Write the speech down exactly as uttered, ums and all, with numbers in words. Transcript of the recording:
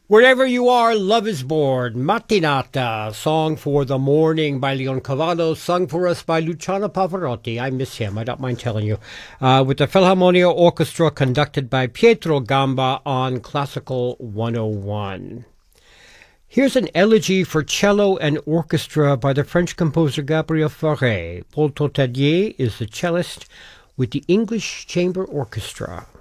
Wherever you are, love is born. Mattinata, song for the morning by Leoncavallo, sung for us by Luciano Pavarotti. I miss him, I don't mind telling you. Uh, with the Philharmonia Orchestra conducted by Pietro Gamba on Classical one oh one. Here's an elegy for cello and orchestra by the French composer Gabriel Fauré. Paul Totalier is the cellist with the English Chamber Orchestra.